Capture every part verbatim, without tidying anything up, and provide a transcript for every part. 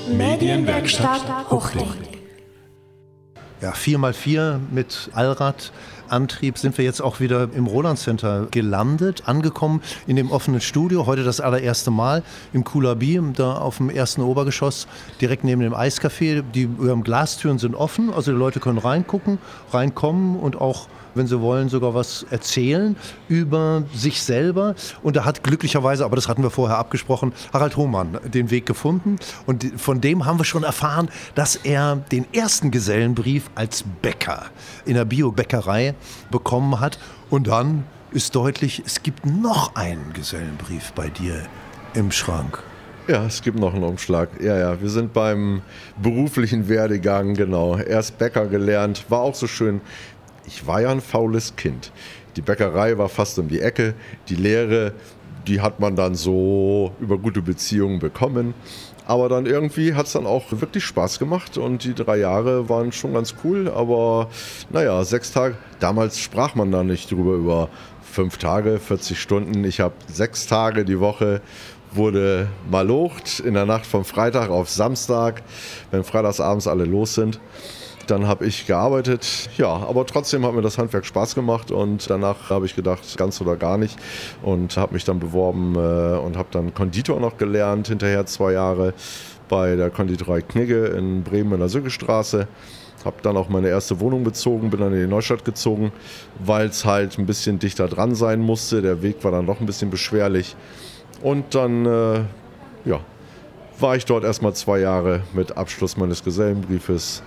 Medienwerkstatt Huchting. Ja, vier mal vier mit Allradantrieb sind wir jetzt auch wieder im Roland Center gelandet, angekommen in dem offenen Studio. Heute das allererste Mal im Kulabi, da auf dem ersten Obergeschoss, direkt neben dem Eiscafé. Die ähm, Glastüren sind offen, also die Leute können reingucken, reinkommen und auch, wenn sie wollen, sogar was erzählen über sich selber. Und da hat glücklicherweise, aber das hatten wir vorher abgesprochen, Harald Hohmann den Weg gefunden. Und von dem haben wir schon erfahren, dass er den ersten Gesellenbrief als Bäcker in der Biobäckerei bekommen hat. Und dann ist deutlich, es gibt noch einen Gesellenbrief bei dir im Schrank. Ja, es gibt noch einen Umschlag. Ja, ja, wir sind beim beruflichen Werdegang, genau. Erst Bäcker gelernt, war auch so schön. Ich war ja ein faules Kind. Die Bäckerei war fast um die Ecke. Die Lehre, die hat man dann so über gute Beziehungen bekommen. Aber dann irgendwie hat es dann auch wirklich Spaß gemacht und die drei Jahre waren schon ganz cool. Aber naja, sechs Tage, damals sprach man da nicht drüber, über fünf Tage, vierzig Stunden. Ich habe sechs Tage die Woche, wurde malocht in der Nacht vom Freitag auf Samstag, wenn freitagsabends alle los sind. Dann habe ich gearbeitet, ja, aber trotzdem hat mir das Handwerk Spaß gemacht und danach habe ich gedacht, ganz oder gar nicht und habe mich dann beworben äh, und habe dann Konditor noch gelernt, hinterher zwei Jahre bei der Konditorei Knigge in Bremen in der Sückestraße. Habe dann auch meine erste Wohnung bezogen, bin dann in die Neustadt gezogen, weil es halt ein bisschen dichter dran sein musste. Der Weg war dann doch ein bisschen beschwerlich und dann, äh, ja, war ich dort erstmal zwei Jahre mit Abschluss meines Gesellenbriefes.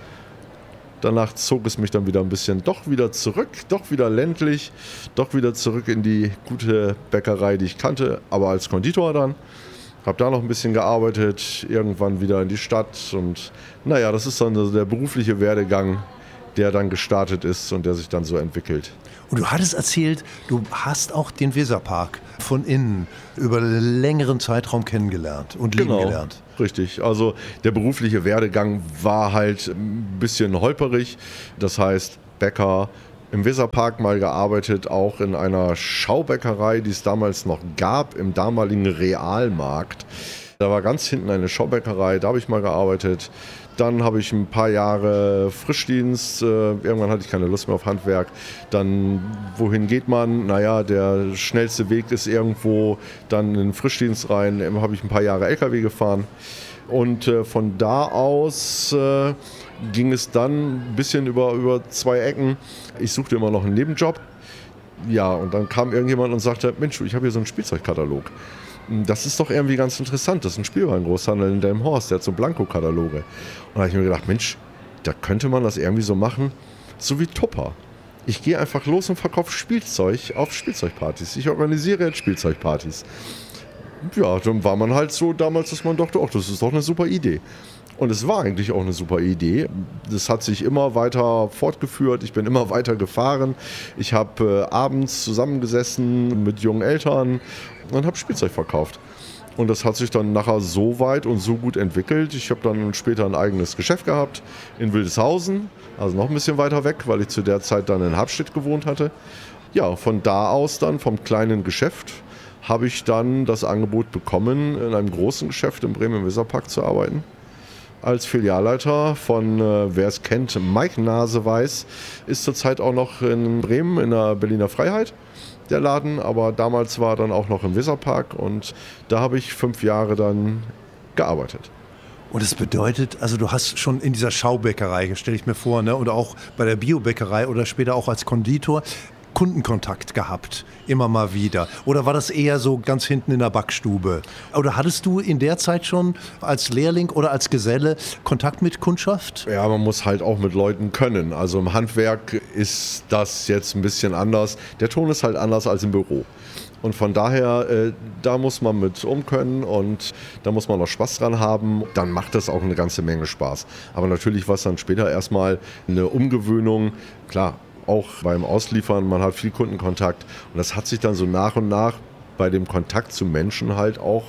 Danach zog es mich dann wieder ein bisschen doch wieder zurück, doch wieder ländlich, doch wieder zurück in die gute Bäckerei, die ich kannte, aber als Konditor dann. Habe da noch ein bisschen gearbeitet, irgendwann wieder in die Stadt und naja, das ist dann der berufliche Werdegang, der dann gestartet ist und der sich dann so entwickelt. Und du hattest erzählt, du hast auch den Weserpark von innen über einen längeren Zeitraum kennengelernt und lieben genau, gelernt. Richtig. Also der berufliche Werdegang war halt ein bisschen holperig. Das heißt, Bäcker im Weserpark mal gearbeitet, auch in einer Schaubäckerei, die es damals noch gab, im damaligen Realmarkt. Da war ganz hinten eine Schaubäckerei, da habe ich mal gearbeitet. Dann habe ich ein paar Jahre Frischdienst, irgendwann hatte ich keine Lust mehr auf Handwerk. Dann, wohin geht man? Naja, der schnellste Weg ist irgendwo dann in den Frischdienst rein. Da habe ich ein paar Jahre L K W gefahren. Und von da aus äh, ging es dann ein bisschen über, über zwei Ecken. Ich suchte immer noch einen Nebenjob. Ja, und dann kam irgendjemand und sagte, Mensch, ich habe hier so einen Spielzeugkatalog. Das ist doch irgendwie ganz interessant. Das ist ein Spielwarengroßhandel in Delmenhorst, der hat so Blanko-Kataloge. Und da habe ich mir gedacht, Mensch, da könnte man das irgendwie so machen, so wie Tupper. Ich gehe einfach los und verkaufe Spielzeug auf Spielzeugpartys. Ich organisiere jetzt Spielzeugpartys. Ja, dann war man halt so damals, dass man dachte, ach, das ist doch eine super Idee. Und es war eigentlich auch eine super Idee. Das hat sich immer weiter fortgeführt. Ich bin immer weiter gefahren. Ich habe äh, abends zusammengesessen mit jungen Eltern und habe Spielzeug verkauft. Und das hat sich dann nachher so weit und so gut entwickelt. Ich habe dann später ein eigenes Geschäft gehabt in Wildeshausen, also noch ein bisschen weiter weg, weil ich zu der Zeit dann in Habstedt gewohnt hatte. Ja, von da aus dann, vom kleinen Geschäft, habe ich dann das Angebot bekommen, in einem großen Geschäft im Bremen-Weserpark zu arbeiten. Als Filialleiter von, äh, wer es kennt, Mike Naseweiß, ist zurzeit auch noch in Bremen in der Berliner Freiheit, der Laden. Aber damals war er dann auch noch im Weserpark und da habe ich fünf Jahre dann gearbeitet. Und das bedeutet, also du hast schon in dieser Schaubäckerei, stelle ich mir vor, ne, oder auch bei der Biobäckerei oder später auch als Konditor, Kundenkontakt gehabt, immer mal wieder? Oder war das eher so ganz hinten in der Backstube? Oder hattest du in der Zeit schon als Lehrling oder als Geselle Kontakt mit Kundschaft? Ja, man muss halt auch mit Leuten können. Also im Handwerk ist das jetzt ein bisschen anders. Der Ton ist halt anders als im Büro. Und von daher, äh, da muss man mit umkönnen und da muss man noch Spaß dran haben. Dann macht das auch eine ganze Menge Spaß. Aber natürlich war es dann später erstmal eine Umgewöhnung. Klar, auch beim Ausliefern, man hat viel Kundenkontakt und das hat sich dann so nach und nach bei dem Kontakt zu Menschen halt auch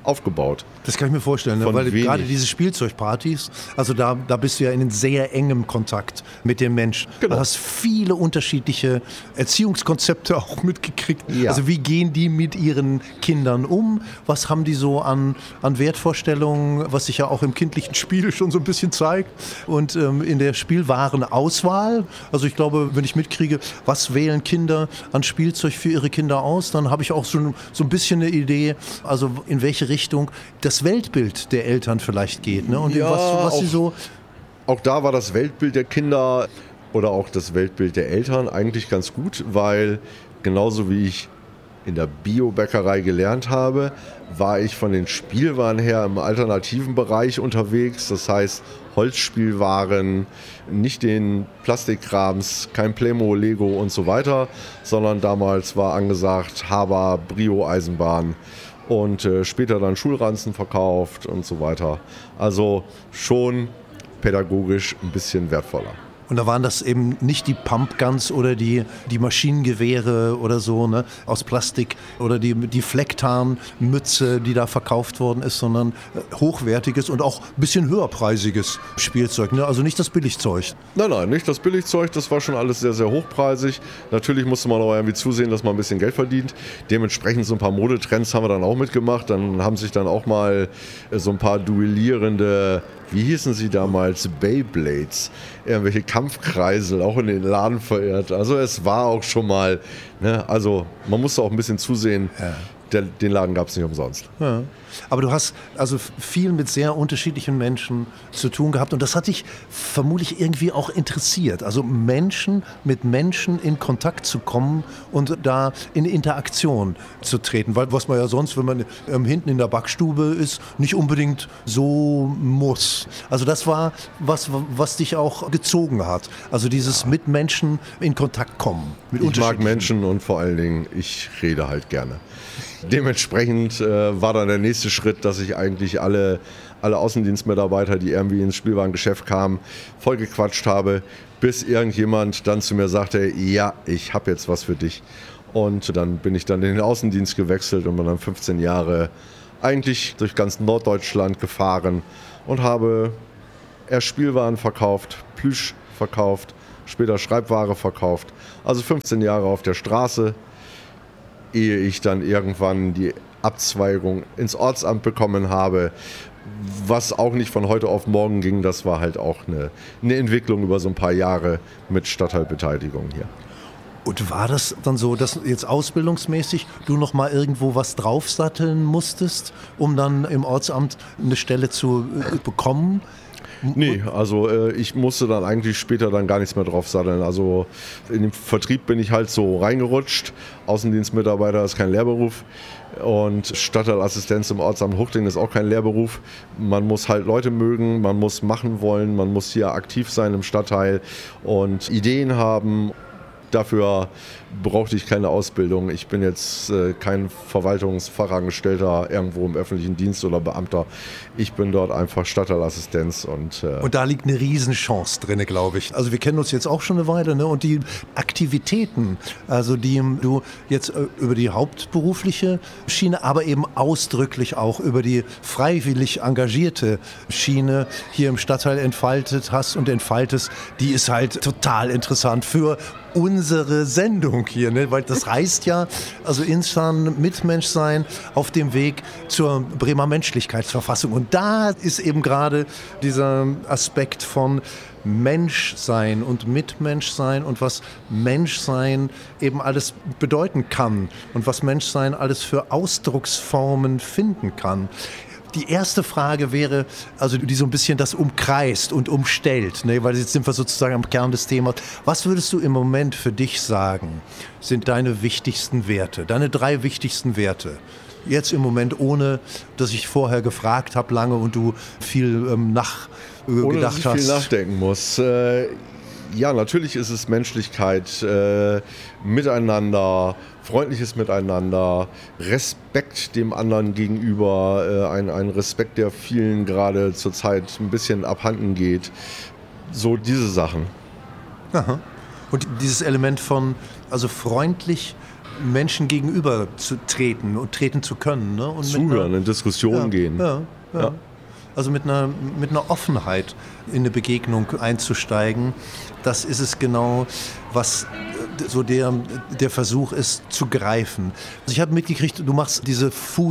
aufgebaut. Das kann ich mir vorstellen, ne? Weil wenig. Gerade diese Spielzeugpartys, also da, da bist du ja in sehr engem Kontakt mit dem Menschen. Genau. Du hast viele unterschiedliche Erziehungskonzepte auch mitgekriegt. Ja. Also wie gehen die mit ihren Kindern um? Was haben die so an, an Wertvorstellungen, was sich ja auch im kindlichen Spiel schon so ein bisschen zeigt? Und ähm, in der Spielwarenauswahl, also ich glaube, wenn ich mitkriege, was wählen Kinder an Spielzeug für ihre Kinder aus, dann habe ich auch so, so ein bisschen eine Idee, also in welche Richtung das Weltbild der Eltern vielleicht geht, ne? Und ja, was, was auch, sie so. Auch da war das Weltbild der Kinder oder auch das Weltbild der Eltern eigentlich ganz gut, weil genauso wie ich in der Biobäckerei gelernt habe, war ich von den Spielwaren her im alternativen Bereich unterwegs. Das heißt Holzspielwaren, nicht den Plastikkrams, kein Playmo, Lego und so weiter, sondern damals war angesagt Haber, Brio-Eisenbahn. Und äh, später dann Schulranzen verkauft und so weiter. Also schon pädagogisch ein bisschen wertvoller. Und da waren das eben nicht die Pumpguns oder die, die Maschinengewehre oder so, ne, aus Plastik oder die, die Flecktarnmütze, die da verkauft worden ist, sondern hochwertiges und auch ein bisschen höherpreisiges Spielzeug, ne? Also nicht das Billigzeug. Nein, nein, nicht das Billigzeug, das war schon alles sehr, sehr hochpreisig. Natürlich musste man aber irgendwie zusehen, dass man ein bisschen Geld verdient. Dementsprechend so ein paar Modetrends haben wir dann auch mitgemacht. Dann haben sich dann auch mal so ein paar duellierende, wie hießen sie damals, Beyblades, irgendwelche Kampfkreisel auch in den Laden verirrt. Also es war auch schon mal, ne, also man musste auch ein bisschen zusehen, ja. Der, den Laden gab es nicht umsonst. Ja. Aber du hast also viel mit sehr unterschiedlichen Menschen zu tun gehabt und das hat dich vermutlich irgendwie auch interessiert. Also Menschen mit Menschen in Kontakt zu kommen und da in Interaktion zu treten. Weil was man ja sonst, wenn man ähm, hinten in der Backstube ist, nicht unbedingt so muss. Also das war was, was dich auch gezogen hat. Also dieses ja. mit Menschen in Kontakt kommen. Mit ich mag Menschen und vor allen Dingen, ich rede halt gerne. Dementsprechend äh, war dann der nächste Schritt, dass ich eigentlich alle, alle Außendienstmitarbeiter, die irgendwie ins Spielwarengeschäft kamen, vollgequatscht habe, bis irgendjemand dann zu mir sagte, ja, ich habe jetzt was für dich. Und dann bin ich dann in den Außendienst gewechselt und bin dann fünfzehn Jahre eigentlich durch ganz Norddeutschland gefahren und habe erst Spielwaren verkauft, Plüsch verkauft, später Schreibware verkauft. Also fünfzehn Jahre auf der Straße, ehe ich dann irgendwann die Abzweigung ins Ortsamt bekommen habe, was auch nicht von heute auf morgen ging. Das war halt auch eine, eine Entwicklung über so ein paar Jahre mit Stadtteilbeteiligung hier. Und war das dann so, dass jetzt ausbildungsmäßig du noch mal irgendwo was draufsatteln musstest, um dann im Ortsamt eine Stelle zu äh, bekommen? Nee, also äh, ich musste dann eigentlich später dann gar nichts mehr drauf satteln. Also in den Vertrieb bin ich halt so reingerutscht. Außendienstmitarbeiter ist kein Lehrberuf und Stadtteilassistenz im Ortsamt Huchting ist auch kein Lehrberuf. Man muss halt Leute mögen, man muss machen wollen, man muss hier aktiv sein im Stadtteil und Ideen haben. Dafür brauchte ich keine Ausbildung. Ich bin jetzt äh, kein Verwaltungsfachangestellter irgendwo im öffentlichen Dienst oder Beamter. Ich bin dort einfach Stadtteilassistenz. Und, äh und da liegt eine Riesenchance drin, glaube ich. Also wir kennen uns jetzt auch schon eine Weile, ne? Und die Aktivitäten, also die du jetzt äh, über die hauptberufliche Schiene, aber eben ausdrücklich auch über die freiwillig engagierte Schiene hier im Stadtteil entfaltet hast und entfaltest, die ist halt total interessant für unsere Sendung hier, ne? Weil das heißt ja, also insofern Mitmensch sein auf dem Weg zur Bremer Menschlichkeitsverfassung. Und da ist eben gerade dieser Aspekt von Menschsein und Mitmenschsein und was Menschsein eben alles bedeuten kann und was Menschsein alles für Ausdrucksformen finden kann. Die erste Frage wäre, also die so ein bisschen das umkreist und umstellt, ne? Weil jetzt sind wir sozusagen am Kern des Themas. Was würdest du im Moment für dich sagen, sind deine wichtigsten Werte, deine drei wichtigsten Werte? Jetzt im Moment, ohne dass ich vorher gefragt habe lange und du viel ähm, nach äh, ohne, gedacht dass ich hast. viel nachdenken muss. Äh, ja, natürlich ist es Menschlichkeit, äh, Miteinander, freundliches Miteinander, Respekt dem anderen gegenüber, äh, ein, ein Respekt, der vielen gerade zurzeit ein bisschen abhanden geht. So diese Sachen. Aha. Und dieses Element von, also freundlich Menschen gegenüber zu treten und treten zu können. Ne? Und zuhören, einer, in Diskussionen ja, gehen. Ja, ja. Ja. Also mit einer, mit einer Offenheit in eine Begegnung einzusteigen, das ist es genau, was so der, der Versuch ist, zu greifen. Also ich habe mitgekriegt, du machst diese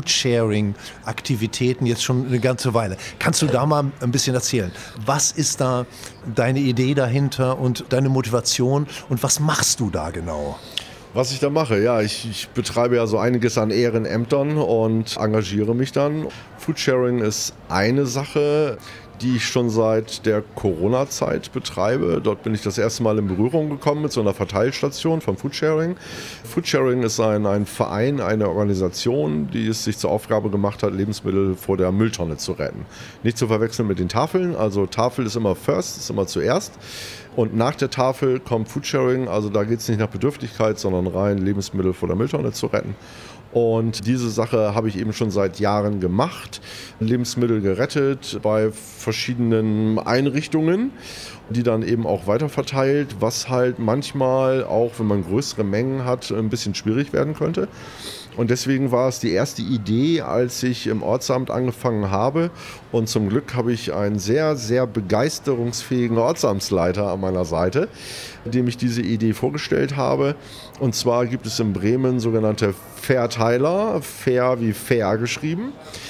Food-Sharing-Aktivitäten jetzt schon eine ganze Weile. Kannst du da mal ein bisschen erzählen? Was ist da deine Idee dahinter und deine Motivation und was machst du da genau? Was ich da mache, ja, ich, ich betreibe ja so einiges an Ehrenämtern und engagiere mich dann. Foodsharing ist eine Sache, die ich schon seit der Corona-Zeit betreibe. Dort bin ich das erste Mal in Berührung gekommen mit so einer Verteilstation von Foodsharing. Foodsharing ist ein, ein Verein, eine Organisation, die es sich zur Aufgabe gemacht hat, Lebensmittel vor der Mülltonne zu retten. Nicht zu verwechseln mit den Tafeln, also Tafel ist immer first, ist immer zuerst. Und nach der Tafel kommt Foodsharing, also da geht es nicht nach Bedürftigkeit, sondern rein Lebensmittel vor der Mülltonne zu retten. Und diese Sache habe ich eben schon seit Jahren gemacht. Lebensmittel gerettet bei verschiedenen Einrichtungen, die dann eben auch weiterverteilt, was halt manchmal, auch wenn man größere Mengen hat, ein bisschen schwierig werden könnte. Und deswegen war es die erste Idee, als ich im Ortsamt angefangen habe. Und zum Glück habe ich einen sehr, sehr begeisterungsfähigen Ortsamtsleiter an meiner Seite, dem ich diese Idee vorgestellt habe. Und zwar gibt es in Bremen sogenannte Verteiler, fair wie fair geschrieben.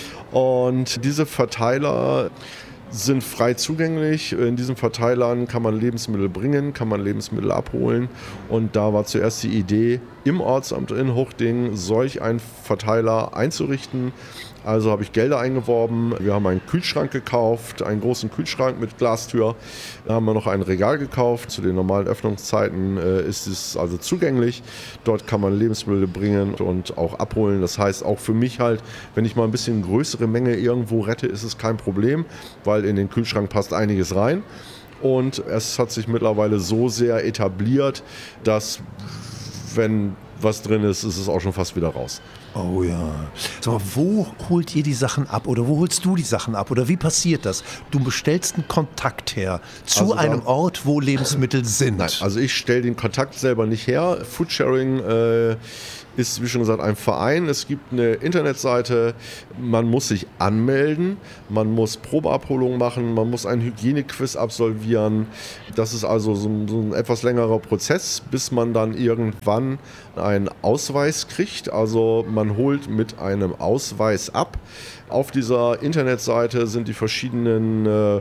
Und diese Verteiler sind frei zugänglich. In diesen Verteilern kann man Lebensmittel bringen, kann man Lebensmittel abholen. Und da war zuerst die Idee, im Ortsamt in Huchting solch einen Verteiler einzurichten. Also habe ich Gelder eingeworben. Wir haben einen Kühlschrank gekauft, einen großen Kühlschrank mit Glastür. Da haben wir noch ein Regal gekauft. Zu den normalen Öffnungszeiten äh, ist es also zugänglich. Dort kann man Lebensmittel bringen und auch abholen. Das heißt auch für mich halt, wenn ich mal ein bisschen größere Menge irgendwo rette, ist es kein Problem, weil in den Kühlschrank passt einiges rein. Und es hat sich mittlerweile so sehr etabliert, dass wenn was drin ist, ist es auch schon fast wieder raus. Oh ja. So, wo holt ihr die Sachen ab oder wo holst du die Sachen ab oder wie passiert das? Du bestellst einen Kontakt her zu Also einem Ort, wo Lebensmittel sind. Nein, also ich stelle den Kontakt selber nicht her. Foodsharing äh, ist, wie schon gesagt, ein Verein. Es gibt eine Internetseite, man muss sich anmelden, man muss Probeabholungen machen, man muss einen Hygienequiz absolvieren. Das ist also so ein, so ein etwas längerer Prozess, bis man dann irgendwann einen Ausweis kriegt. Also man holt mit einem Ausweis ab. Auf dieser Internetseite sind die verschiedenen äh,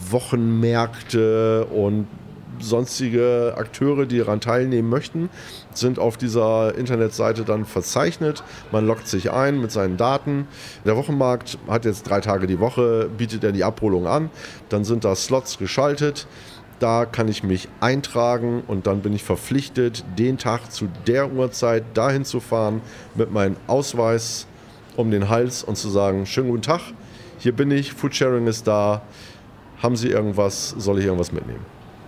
Wochenmärkte und sonstige Akteure, die daran teilnehmen möchten, sind auf dieser Internetseite dann verzeichnet. Man loggt sich ein mit seinen Daten. Der Wochenmarkt hat jetzt drei Tage die Woche, bietet er die Abholung an. Dann sind da Slots geschaltet. Da kann ich mich eintragen und dann bin ich verpflichtet, den Tag zu der Uhrzeit dahin zu fahren mit meinem Ausweis um den Hals und zu sagen, schönen guten Tag, hier bin ich, Foodsharing ist da, haben Sie irgendwas, soll ich irgendwas mitnehmen?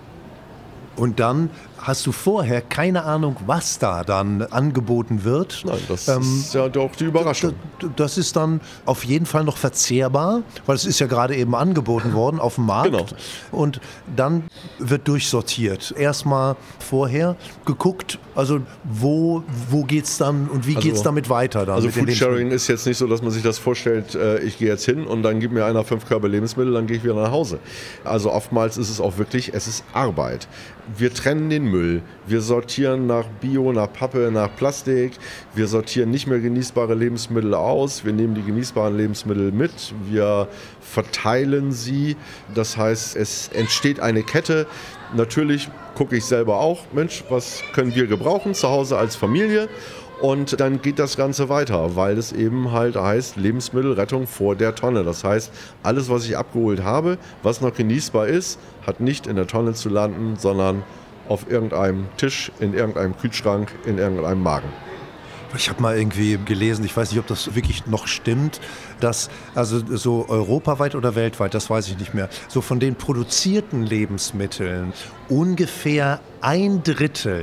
Und dann hast du vorher keine Ahnung, was da dann angeboten wird. Nein, das ähm, ist ja doch die Überraschung. Das ist dann auf jeden Fall noch verzehrbar, weil es ist ja gerade eben angeboten worden auf dem Markt. Genau. Und dann wird durchsortiert. Erstmal vorher geguckt, also wo, wo geht es dann und wie Also- geht es damit weiter? Dann Also mit den Foodsharing ist jetzt nicht so, dass man sich das vorstellt, äh, ich gehe jetzt hin und dann gibt mir einer fünf Körbe Lebensmittel, dann gehe ich wieder nach Hause. Also oftmals ist es auch wirklich, es ist Arbeit. Wir trennen den Müll, wir sortieren nach Bio, nach Pappe, nach Plastik, wir sortieren nicht mehr genießbare Lebensmittel aus, wir nehmen die genießbaren Lebensmittel mit, wir verteilen sie. Das heißt, es entsteht eine Kette. Natürlich gucke ich selber auch, Mensch, was können wir gebrauchen zu Hause als Familie? Und dann geht das Ganze weiter, weil es eben halt heißt, Lebensmittelrettung vor der Tonne. Das heißt, alles, was ich abgeholt habe, was noch genießbar ist, hat nicht in der Tonne zu landen, sondern auf irgendeinem Tisch, in irgendeinem Kühlschrank, in irgendeinem Magen. Ich habe mal irgendwie gelesen, ich weiß nicht, ob das wirklich noch stimmt, dass also so europaweit oder weltweit, das weiß ich nicht mehr, so von den produzierten Lebensmitteln ungefähr ein Drittel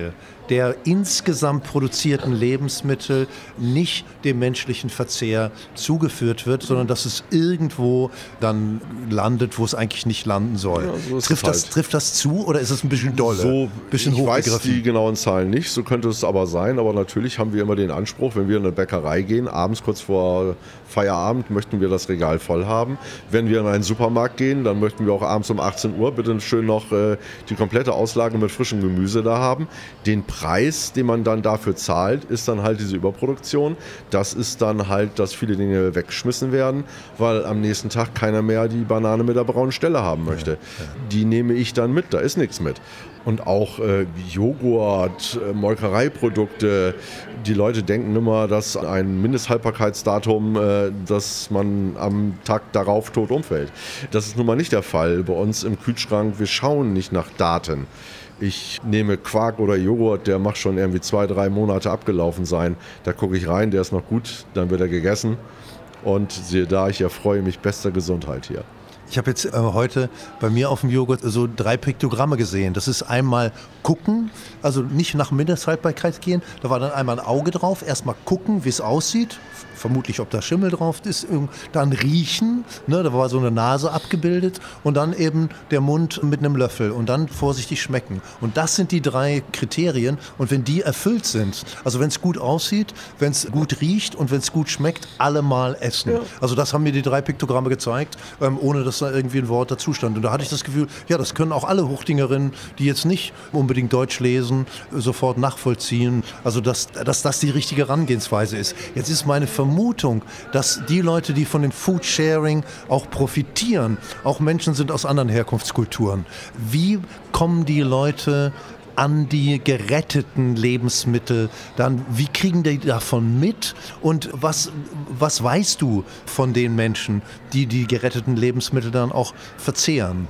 der insgesamt produzierten Lebensmittel nicht dem menschlichen Verzehr zugeführt wird, sondern dass es irgendwo dann landet, wo es eigentlich nicht landen soll. Ja, so trifft, das, halt. trifft das zu oder ist es ein bisschen dolle? So, bisschen ich weiß die genauen Zahlen nicht, so könnte es aber sein, aber natürlich haben wir immer den Anspruch, wenn wir in eine Bäckerei gehen, abends kurz vor Feierabend möchten wir das Regal voll haben. Wenn wir in einen Supermarkt gehen, dann möchten wir auch abends um achtzehn Uhr bitte schön noch äh, die komplette Auslage mit frischem Gemüse da haben. Den Preis, den man dann dafür zahlt, ist dann halt diese Überproduktion. Das ist dann halt, dass viele Dinge weggeschmissen werden, weil am nächsten Tag keiner mehr die Banane mit der braunen Stelle haben möchte. Ja, ja. Die nehme ich dann mit, da ist nichts mit. Und auch äh, Joghurt, äh, Molkereiprodukte. Die Leute denken immer, dass ein Mindesthaltbarkeitsdatum, äh, dass man am Tag darauf tot umfällt. Das ist nun mal nicht der Fall. Bei uns im Kühlschrank, wir schauen nicht nach Daten. Ich nehme Quark oder Joghurt, der macht schon irgendwie zwei, drei Monate abgelaufen sein. Da gucke ich rein, der ist noch gut, dann wird er gegessen. Und siehe da, ich erfreue mich bester Gesundheit hier. Ich habe jetzt äh, heute bei mir auf dem Joghurt so drei Piktogramme gesehen. Das ist einmal gucken, also nicht nach Mindesthaltbarkeit gehen. Da war dann einmal ein Auge drauf. Erstmal gucken, wie es aussieht. Vermutlich, ob da Schimmel drauf ist. Dann riechen, ne, da war so eine Nase abgebildet. Und dann eben der Mund mit einem Löffel. Und dann vorsichtig schmecken. Und das sind die drei Kriterien. Und wenn die erfüllt sind, also wenn es gut aussieht, wenn es gut riecht und wenn es gut schmeckt, allemal essen. Ja. Also das haben mir die drei Piktogramme gezeigt, ähm, ohne dass da irgendwie ein Wort dazu stand. Und da hatte ich das Gefühl, ja, das können auch alle Hochdingerinnen, die jetzt nicht unbedingt Deutsch lesen, sofort nachvollziehen. Also dass, dass das die richtige Herangehensweise ist. Jetzt ist meine Vermutung, dass die Leute, die von dem Foodsharing auch profitieren, auch Menschen sind aus anderen Herkunftskulturen. Wie kommen die Leute an die geretteten Lebensmittel, dann wie kriegen die davon mit und was, was weißt du von den Menschen, die die geretteten Lebensmittel dann auch verzehren?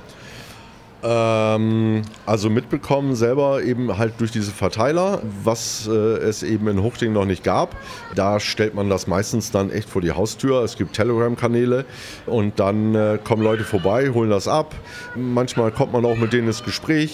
Ähm, also mitbekommen selber eben halt durch diese Verteiler, was äh, es eben in Huchting noch nicht gab. Da stellt man das meistens dann echt vor die Haustür. Es gibt Telegram-Kanäle und dann äh, kommen Leute vorbei, holen das ab. Manchmal kommt man auch mit denen ins Gespräch.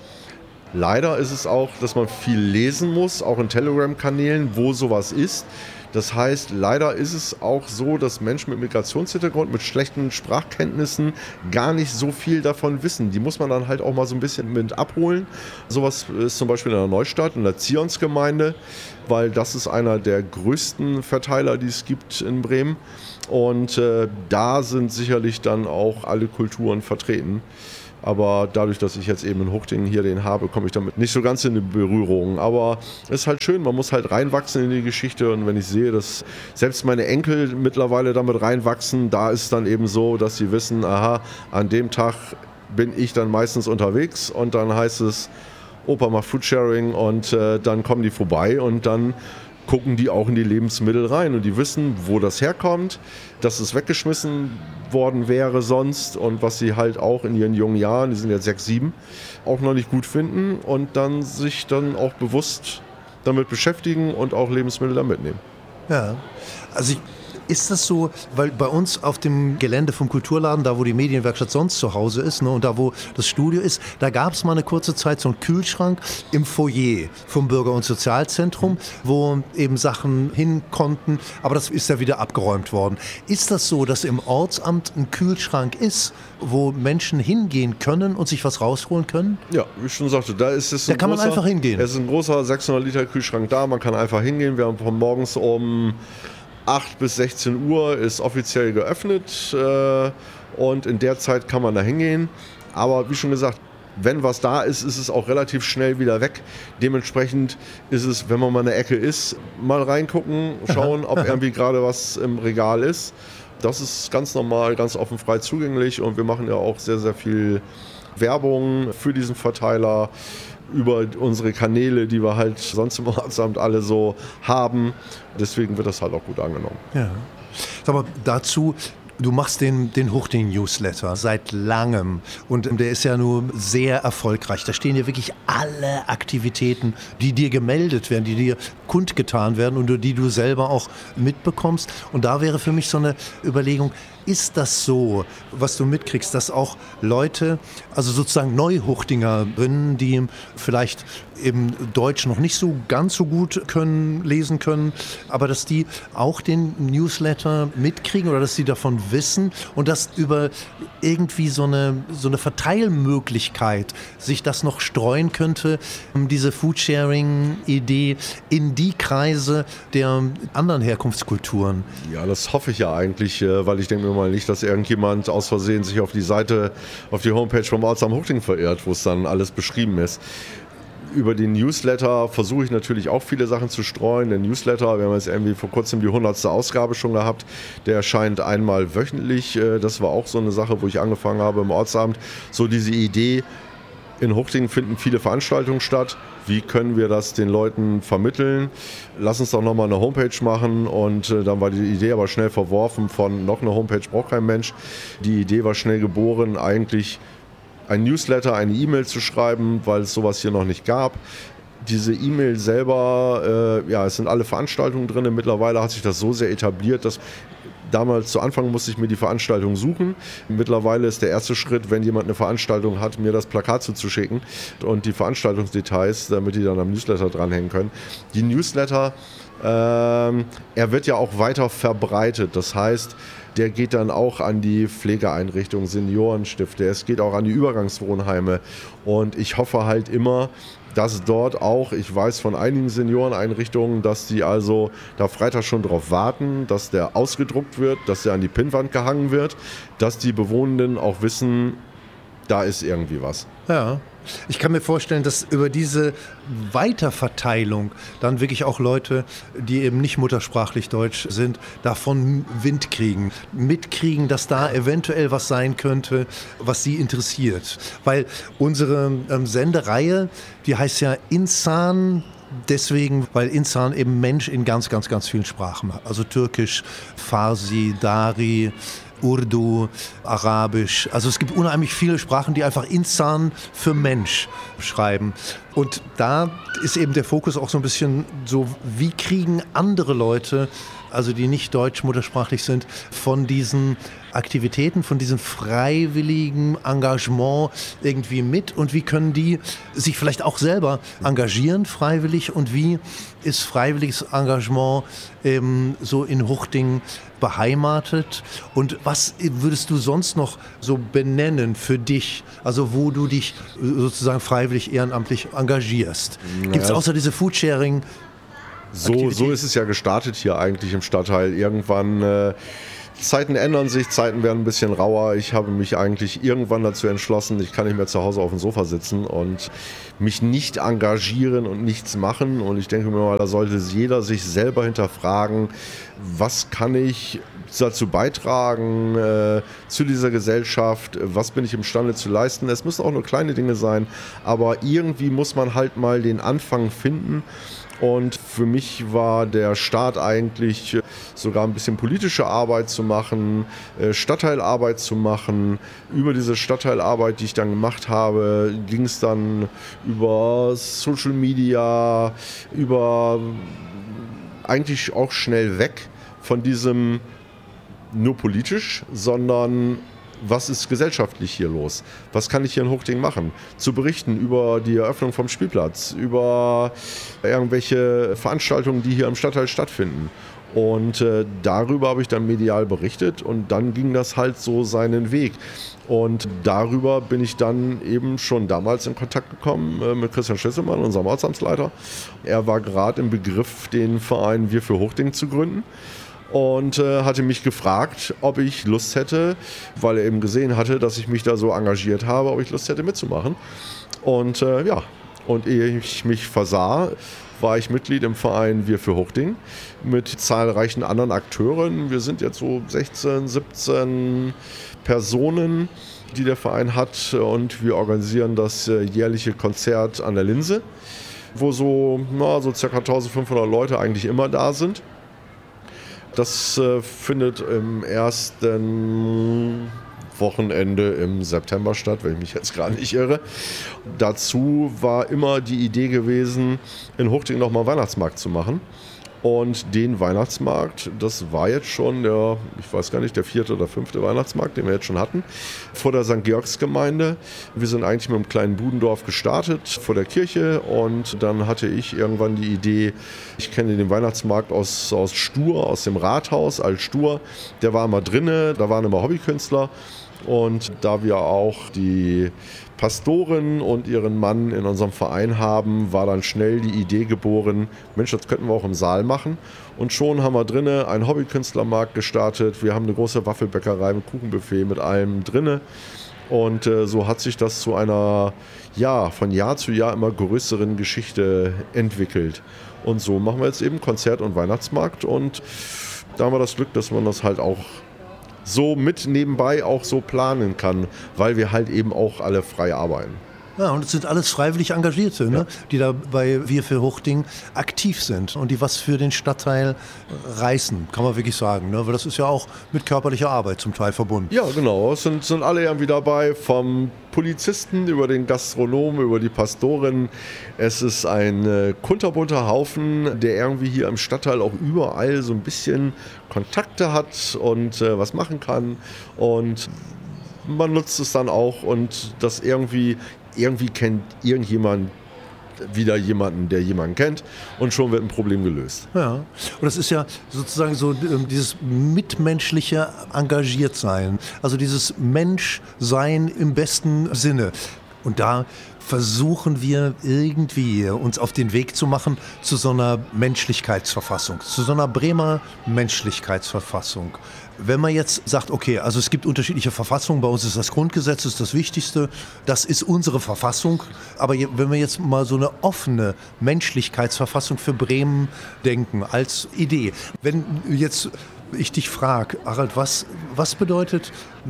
Leider ist es auch, dass man viel lesen muss, auch in Telegram-Kanälen, wo sowas ist. Das heißt, leider ist es auch so, dass Menschen mit Migrationshintergrund, mit schlechten Sprachkenntnissen gar nicht so viel davon wissen. Die muss man dann halt auch mal so ein bisschen mit abholen. Sowas ist zum Beispiel in der Neustadt, in der Zionsgemeinde, weil das ist einer der größten Verteiler, die es gibt in Bremen. Und äh, da sind sicherlich dann auch alle Kulturen vertreten. Aber dadurch, dass ich jetzt eben in Huchting hier den habe, komme ich damit nicht so ganz in die Berührung. Aber es ist halt schön, man muss halt reinwachsen in die Geschichte. Und wenn ich sehe, dass selbst meine Enkel mittlerweile damit reinwachsen, da ist es dann eben so, dass sie wissen, aha, an dem Tag bin ich dann meistens unterwegs. Und dann heißt es, Opa macht Foodsharing und äh, dann kommen die vorbei und dann gucken die auch in die Lebensmittel rein und die wissen, wo das herkommt, dass es weggeschmissen worden wäre sonst und was sie halt auch in ihren jungen Jahren, die sind jetzt sechs, sieben, auch noch nicht gut finden und dann sich dann auch bewusst damit beschäftigen und auch Lebensmittel da mitnehmen. Ja, also ich Ist das so, weil bei uns auf dem Gelände vom Kulturladen, da wo die Medienwerkstatt sonst zu Hause ist, ne, und da wo das Studio ist, da gab es mal eine kurze Zeit so einen Kühlschrank im Foyer vom Bürger- und Sozialzentrum, wo eben Sachen hin konnten, aber das ist ja wieder abgeräumt worden. Ist das so, dass im Ortsamt ein Kühlschrank ist, wo Menschen hingehen können und sich was rausholen können? Ja, wie ich schon sagte, da ist es ein Da kann großer, man einfach hingehen. Es ist ein großer sechshundert Liter Kühlschrank da, man kann einfach hingehen. Wir haben von morgens um acht bis sechzehn Uhr ist offiziell geöffnet äh, und in der Zeit kann man da hingehen. Aber wie schon gesagt, wenn was da ist, ist es auch relativ schnell wieder weg. Dementsprechend ist es, wenn man mal in der Ecke ist, mal reingucken, schauen, ob irgendwie gerade was im Regal ist. Das ist ganz normal, ganz offen frei zugänglich und wir machen ja auch sehr, sehr viel Werbung für diesen Verteiler über unsere Kanäle, die wir halt sonst im Ortsamt alle so haben. Deswegen wird das halt auch gut angenommen. Ja. Sag mal, dazu, du machst den, den Huchting-Newsletter seit langem und der ist ja nur sehr erfolgreich. Da stehen ja wirklich alle Aktivitäten, die dir gemeldet werden, die dir kundgetan werden und die du selber auch mitbekommst. Und da wäre für mich so eine Überlegung, ist das so, was du mitkriegst, dass auch Leute, also sozusagen Neuhuchtingerinnen, die vielleicht eben Deutsch noch nicht so ganz so gut können, lesen können, aber dass die auch den Newsletter mitkriegen oder dass sie davon wissen und dass über irgendwie so eine, so eine Verteilmöglichkeit sich das noch streuen könnte, diese Foodsharing-Idee in die Kreise der anderen Herkunftskulturen. Ja, das hoffe ich ja eigentlich, weil ich denke mir mal nicht, dass irgendjemand aus Versehen sich auf die Seite, auf die Homepage vom Ortsamt Huchting verirrt, wo es dann alles beschrieben ist. Über den Newsletter versuche ich natürlich auch viele Sachen zu streuen. Der Newsletter, wir haben jetzt irgendwie vor kurzem die hundertste Ausgabe schon gehabt, der erscheint einmal wöchentlich. Das war auch so eine Sache, wo ich angefangen habe im Ortsamt. So diese Idee, in Huchting finden viele Veranstaltungen statt. Wie können wir das den Leuten vermitteln? Lass uns doch nochmal eine Homepage machen. Und äh, dann war die Idee aber schnell verworfen von noch eine Homepage braucht kein Mensch. Die Idee war schnell geboren, eigentlich ein Newsletter, eine E-Mail zu schreiben, weil es sowas hier noch nicht gab. Diese E-Mail selber, äh, ja, es sind alle Veranstaltungen drin. Mittlerweile hat sich das so sehr etabliert, dass damals zu Anfang musste ich mir die Veranstaltung suchen. Mittlerweile ist der erste Schritt, wenn jemand eine Veranstaltung hat, mir das Plakat zuzuschicken und die Veranstaltungsdetails, damit die dann am Newsletter dranhängen können. Die Newsletter, ähm, er wird ja auch weiter verbreitet. Das heißt, der geht dann auch an die Pflegeeinrichtungen, Seniorenstifte, es geht auch an die Übergangswohnheime. Und ich hoffe halt immer, dass dort auch, ich weiß von einigen Senioreneinrichtungen, dass die also da Freitag schon drauf warten, dass der ausgedruckt wird, dass der an die Pinnwand gehangen wird, dass die Bewohnenden auch wissen, da ist irgendwie was. Ja, ich kann mir vorstellen, dass über diese Weiterverteilung dann wirklich auch Leute, die eben nicht muttersprachlich deutsch sind, davon Wind kriegen, mitkriegen, dass da eventuell was sein könnte, was sie interessiert. Weil unsere ähm, Sendereihe, die heißt ja Insan. Deswegen, weil Insan eben Mensch in ganz, ganz, ganz vielen Sprachen hat. Also Türkisch, Farsi, Dari, Urdu, Arabisch. Also es gibt unheimlich viele Sprachen, die einfach Insan für Mensch schreiben. Und da ist eben der Fokus auch so ein bisschen so, wie kriegen andere Leute, also die nicht deutsch muttersprachlich sind, von diesen Aktivitäten, von diesem freiwilligen Engagement irgendwie mit und wie können die sich vielleicht auch selber engagieren freiwillig und wie ist freiwilliges Engagement eben so in Huchting beheimatet und was würdest du sonst noch so benennen für dich, also wo du dich sozusagen freiwillig ehrenamtlich engagierst? Gibt es außer diese Foodsharing So, so ist es ja gestartet hier eigentlich im Stadtteil. Irgendwann, äh, Zeiten ändern sich, Zeiten werden ein bisschen rauer. Ich habe mich eigentlich irgendwann dazu entschlossen, ich kann nicht mehr zu Hause auf dem Sofa sitzen und mich nicht engagieren und nichts machen. Und ich denke mir mal, da sollte jeder sich selber hinterfragen, was kann ich dazu beitragen, äh, zu dieser Gesellschaft, was bin ich imstande zu leisten. Es müssen auch nur kleine Dinge sein, aber irgendwie muss man halt mal den Anfang finden. Und für mich war der Start eigentlich sogar ein bisschen politische Arbeit zu machen, Stadtteilarbeit zu machen. Über diese Stadtteilarbeit, die ich dann gemacht habe, ging es dann über Social Media, über eigentlich auch schnell weg von diesem nur politisch, sondern was ist gesellschaftlich hier los? Was kann ich hier in Huchting machen? Zu berichten über die Eröffnung vom Spielplatz, über irgendwelche Veranstaltungen, die hier im Stadtteil stattfinden. Und äh, darüber habe ich dann medial berichtet und dann ging das halt so seinen Weg. Und darüber bin ich dann eben schon damals in Kontakt gekommen äh, mit Christian Schlesselmann, unserem Ortsamtsleiter. Er war gerade im Begriff, den Verein Wir für Huchting zu gründen. Und äh, hatte mich gefragt, ob ich Lust hätte, weil er eben gesehen hatte, dass ich mich da so engagiert habe, ob ich Lust hätte mitzumachen. Und äh, ja, und ehe ich mich versah, war ich Mitglied im Verein Wir für Huchting mit zahlreichen anderen Akteuren. Wir sind jetzt so sechzehn, siebzehn Personen, die der Verein hat. Und wir organisieren das äh, jährliche Konzert an der Linse, wo so, na, so ca. eintausendfünfhundert Leute eigentlich immer da sind. Das äh, findet im ersten Wochenende im September statt, wenn ich mich jetzt gar nicht irre. Dazu war immer die Idee gewesen, in Huchting nochmal einen Weihnachtsmarkt zu machen. Und den Weihnachtsmarkt, das war jetzt schon der, ich weiß gar nicht, der vierte oder fünfte Weihnachtsmarkt, den wir jetzt schon hatten, vor der Sankt Georgsgemeinde. Wir sind eigentlich mit einem kleinen Budendorf gestartet, vor der Kirche, und dann hatte ich irgendwann die Idee, ich kenne den Weihnachtsmarkt aus, aus Stur, aus dem Rathaus als Stur, der war immer drinne, da waren immer Hobbykünstler. Und da wir auch die Pastorin und ihren Mann in unserem Verein haben, war dann schnell die Idee geboren, Mensch, das könnten wir auch im Saal machen. Und schon haben wir drinnen einen Hobbykünstlermarkt gestartet. Wir haben eine große Waffelbäckerei mit Kuchenbuffet, mit allem drinne. Und äh, so hat sich das zu einer, ja, von Jahr zu Jahr immer größeren Geschichte entwickelt. Und so machen wir jetzt eben Konzert- und Weihnachtsmarkt. Und da haben wir das Glück, dass man das halt auch so mit nebenbei auch so planen kann, weil wir halt eben auch alle frei arbeiten. Ja, und es sind alles freiwillig Engagierte, ne? Ja. Die da bei Wir für Huchting aktiv sind und die was für den Stadtteil reißen, kann man wirklich sagen. Ne? Weil das ist ja auch mit körperlicher Arbeit zum Teil verbunden. Ja, genau. Es sind, sind alle irgendwie dabei, vom Polizisten über den Gastronomen, über die Pastorin. Es ist ein äh, kunterbunter Haufen, der irgendwie hier im Stadtteil auch überall so ein bisschen Kontakte hat und äh, was machen kann. Und man nutzt es dann auch, und das irgendwie Irgendwie kennt irgendjemand wieder jemanden, der jemanden kennt, und schon wird ein Problem gelöst. Ja, und das ist ja sozusagen so dieses mitmenschliche Engagiertsein, also dieses Menschsein im besten Sinne. Und da versuchen wir irgendwie uns auf den Weg zu machen zu so einer Menschlichkeitsverfassung, zu so einer Bremer Menschlichkeitsverfassung. Wenn man jetzt sagt, okay, also es gibt unterschiedliche Verfassungen, bei uns ist das Grundgesetz ist das Wichtigste, das ist unsere Verfassung, aber wenn wir jetzt mal so eine offene Menschlichkeitsverfassung für Bremen denken als Idee, wenn jetzt ich dich frage, Harald, was, was bedeutet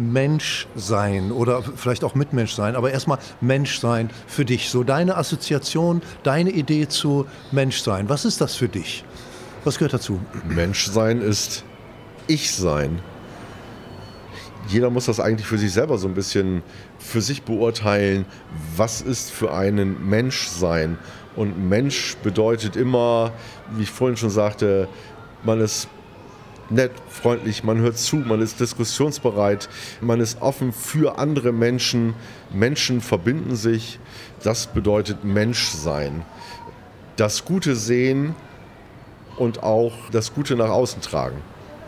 Menschsein oder vielleicht auch Mitmenschsein, aber erstmal Menschsein für dich, so deine Assoziation, deine Idee zu Menschsein, was ist das für dich? Was gehört dazu? Menschsein ist Ich-Sein. Jeder muss das eigentlich für sich selber so ein bisschen für sich beurteilen, was ist für einen Menschsein. Und Mensch bedeutet immer, wie ich vorhin schon sagte, man ist nett, freundlich, man hört zu, man ist diskussionsbereit, man ist offen für andere Menschen. Menschen verbinden sich, das bedeutet Menschsein. Das Gute sehen und auch das Gute nach außen tragen.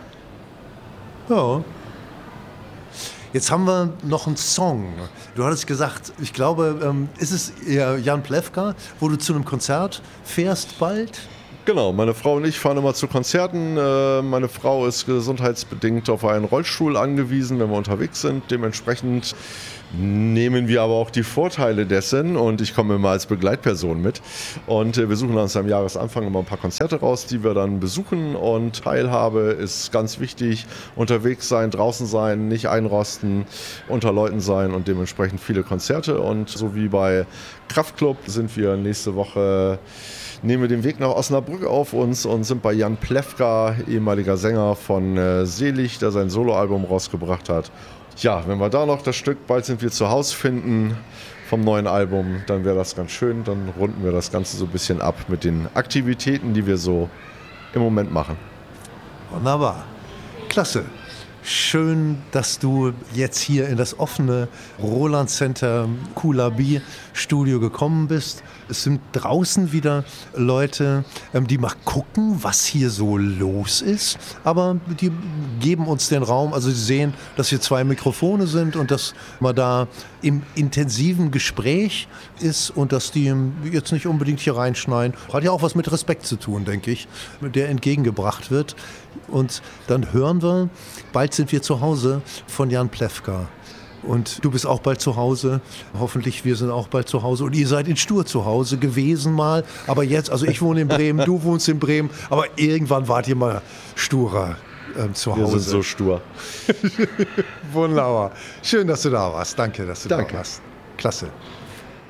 Ja. Jetzt haben wir noch einen Song. Du hattest gesagt, ich glaube, ähm, ist es Jan Plewka, wo du zu einem Konzert fährst bald? Genau, meine Frau und ich fahren immer zu Konzerten. Meine Frau ist gesundheitsbedingt auf einen Rollstuhl angewiesen, wenn wir unterwegs sind. Dementsprechend nehmen wir aber auch die Vorteile dessen, und ich komme immer als Begleitperson mit. Und wir suchen uns am Jahresanfang immer ein paar Konzerte raus, die wir dann besuchen. Und Teilhabe ist ganz wichtig. Unterwegs sein, draußen sein, nicht einrosten, unter Leuten sein und dementsprechend viele Konzerte. Und so wie bei Kraftklub sind wir nächste Woche, nehmen wir den Weg nach Osnabrück auf uns und sind bei Jan Plewka, ehemaliger Sänger von äh, Selig, der sein Soloalbum rausgebracht hat. Ja, wenn wir da noch das Stück Bald sind wir zu Haus finden vom neuen Album, dann wäre das ganz schön. Dann runden wir das Ganze so ein bisschen ab mit den Aktivitäten, die wir so im Moment machen. Wunderbar. Klasse. Schön, dass du jetzt hier in das offene Roland Center Kulabi Studio gekommen bist. Es sind draußen wieder Leute, die mal gucken, was hier so los ist. Aber die geben uns den Raum. Also sie sehen, dass hier zwei Mikrofone sind und dass man da im intensiven Gespräch ist und dass die jetzt nicht unbedingt hier reinschneiden. Hat ja auch was mit Respekt zu tun, denke ich, der entgegengebracht wird. Und dann hören wir, bald sind wir zu Hause, von Jan Plewka. Und du bist auch bald zu Hause. Hoffentlich, wir sind auch bald zu Hause. Und ihr seid in Stur zu Hause gewesen mal. Aber jetzt, also ich wohne in Bremen, du wohnst in Bremen. Aber irgendwann wart ihr mal sturer ähm, zu Hause. Wir sind so stur. Wunderbar. Schön, dass du da warst. Danke, dass du Danke. da warst. Klasse.